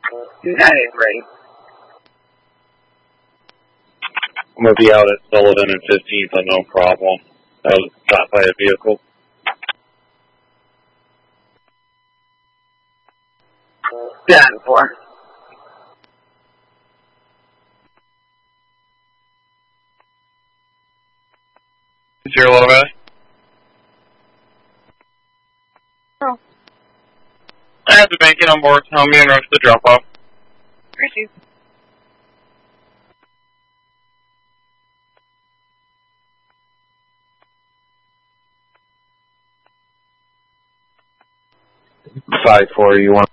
United, ready. I'm going to be out at Sullivan and 15th on No Problem. I was stopped by a vehicle. Yeah, 4. Zero low guy. Oh. I have the banking on board. Tell me and rush the drop off. Appreciate you. 5-4, you want